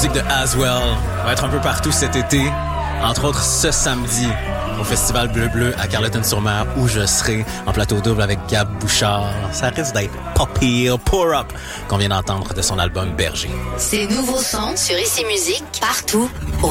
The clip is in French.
musique de Aswell va être un peu partout cet été. Entre autres, ce samedi, au Festival Bleu-Bleu à Carleton-sur-Mer, où je serai en plateau double avec Gab Bouchard. Ça risque d'être Poppy Pour Up qu'on vient d'entendre de son album Berger. Ces nouveaux sons sur Ici Musique, partout, au